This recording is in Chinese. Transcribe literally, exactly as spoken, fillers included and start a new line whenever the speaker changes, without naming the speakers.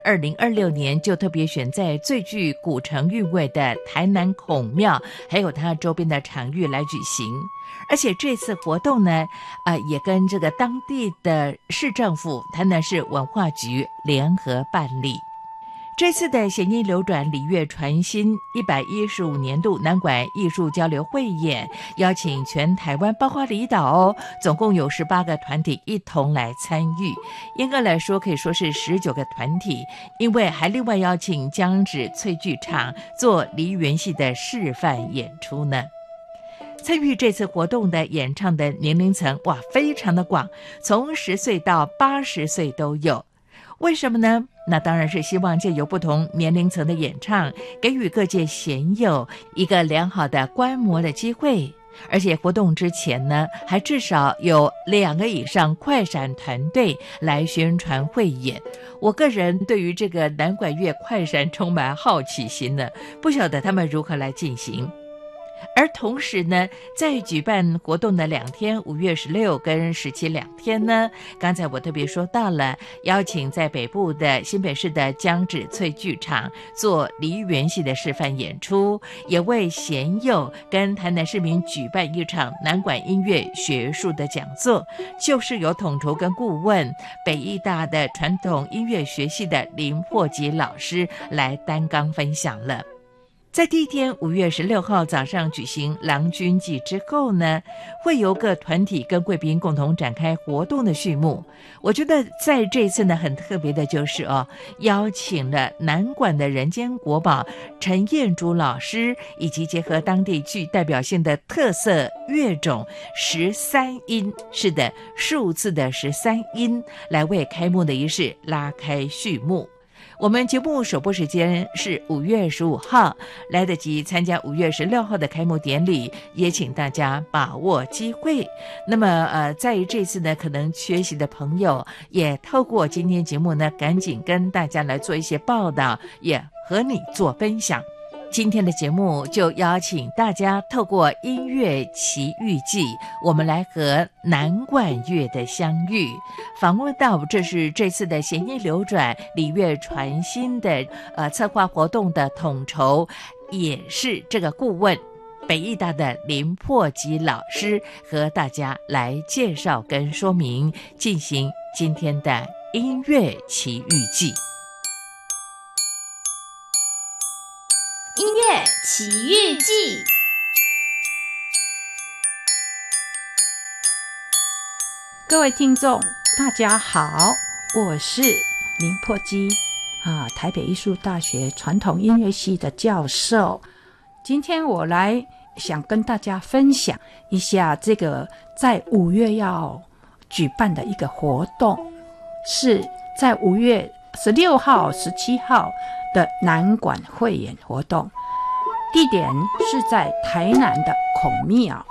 二零二六年就特别选在最具古城韵味的台南孔庙还有它周边的场域来举行。而且这次活动呢呃，也跟这个当地的市政府台南市文化局联合办理。这次的弦音流转礼乐传心一百一十五年度南管艺术交流汇演，邀请全台湾包括离岛哦，总共有十八个团体一同来参与。严格来说可以说是十九个团体，因为还另外邀请江芷翠剧场做梨园戏的示范演出呢。参与这次活动的演唱的年龄层哇，非常的广，从十岁到八十岁都有。为什么呢？那当然是希望借由不同年龄层的演唱，给予各界弦友一个良好的观摩的机会。而且活动之前呢，还至少有两个以上快闪团队来宣传汇演。我个人对于这个南管乐快闪充满好奇心呢，不晓得他们如何来进行。而同时呢，在举办活动的两天，五月十六跟十七两天呢，刚才我特别说到了，邀请在北部的新北市的江芷翠剧场做梨园戏的示范演出，也为弦友跟台南市民举办一场南管音乐学术的讲座，就是由统筹跟顾问北艺大的传统音乐学系的林破吉老师来担纲分享了。在第一天五月十六号早上举行郎君祭之后呢，会由各团体跟贵宾共同展开活动的序幕。我觉得在这次呢很特别的就是哦，邀请了南管的人间国宝陈燕珠老师，以及结合当地具代表性的特色乐种十三音，是的，数字的十三音，来为开幕的仪式拉开序幕。我们节目首播时间是五月十五号，来得及参加五月十六号的开幕典礼，也请大家把握机会。那么呃，在于这次呢可能缺席的朋友，也透过今天节目呢赶紧跟大家来做一些报道，也和你做分享。今天的节目就邀请大家透过音乐奇遇记，我们来和南管乐的相遇，访问到这是这次的弦音流转礼乐传心的呃策划活动的统筹，也是这个顾问北艺大的林破吉老师，和大家来介绍跟说明，进行今天的音乐奇遇记。
音乐奇遇记，
各位听众大家好，我是林破基啊，台北艺术大学传统音乐系的教授。今天我来想跟大家分享一下这个在五月要举办的一个活动，是在五月十六号、十七号的南管汇演活动，地点是在台南的孔庙。